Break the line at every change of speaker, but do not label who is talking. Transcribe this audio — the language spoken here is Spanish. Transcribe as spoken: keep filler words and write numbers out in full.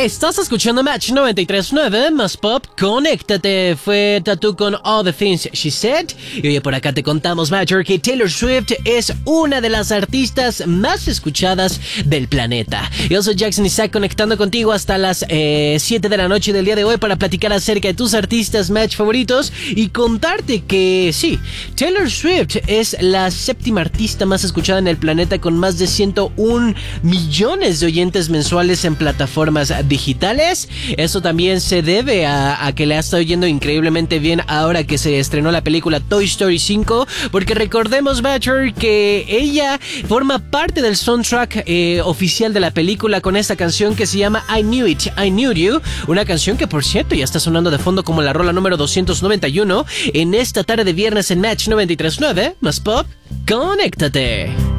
Estás escuchando Match noventa y tres punto nueve más Pop. Conéctate. Fue Tattoo con All the Things She Said. Y oye, por acá te contamos, Matcher, que Taylor Swift es una de las artistas más escuchadas del planeta. Yo soy Jackson Isaac, conectando contigo hasta las eh, siete de la noche del día de hoy para platicar acerca de tus artistas Match favoritos y contarte que sí, Taylor Swift es la séptima artista más escuchada en el planeta, con más de ciento un millones de oyentes mensuales en plataformas digitales. Eso también se debe a, a que le ha estado yendo increíblemente bien ahora que se estrenó la película Toy Story cinco, porque recordemos, Batcher, que ella forma parte del soundtrack eh, oficial de la película con esta canción que se llama I Knew It, I Knew You, una canción que, por cierto, ya está sonando de fondo como la rola número doscientos noventa y uno en esta tarde de viernes en Match noventa y tres punto nueve más Pop. Conéctate.